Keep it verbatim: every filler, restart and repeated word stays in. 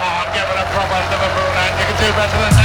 on, give it a proper Liverpool, and you can do better than that.